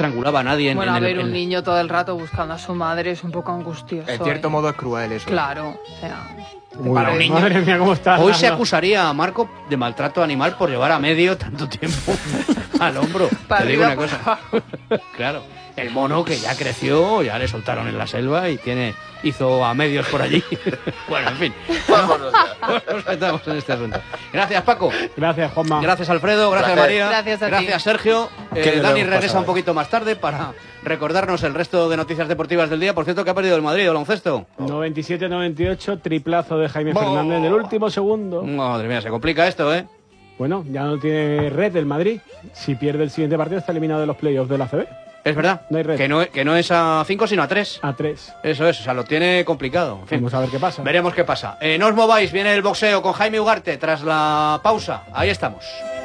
estrangulaba a nadie. Bueno, a ver, un niño todo el rato buscando a su madre es un poco angustioso. En cierto modo es cruel eso. Claro, o sea... Para un niño. Madre mía, ¿cómo está? Hoy se acusaría a Marco de maltrato animal por llevar a medio tanto tiempo al hombro. Te digo una cosa. Claro, el mono que ya creció, ya le soltaron en la selva y hizo a medios por allí. Bueno, en fin. Vámonos ya. Nos metamos en este asunto. Gracias, Paco. Gracias, Juanma. Gracias, Alfredo. Gracias, María. Gracias a ti. Gracias, Sergio. ¿Qué le Dani hemos regresa pasado? un poquito más tarde para recordarnos el resto de noticias deportivas del día. Por cierto, que ha perdido el Madrid, el baloncesto. 97-98, triplazo de Jaime Fernández en el último segundo. Madre mía, se complica esto, ¿eh? Bueno, ya no tiene red el Madrid. Si pierde el siguiente partido está eliminado de los playoffs de la ACB. Es verdad. No hay red. Que no es a 5, sino a 3. A 3. Eso es, o sea, lo tiene complicado. En fin, Vamos a ver qué pasa. veremos qué pasa. No os mováis, viene el boxeo con Jaime Ugarte tras la pausa. Ahí estamos.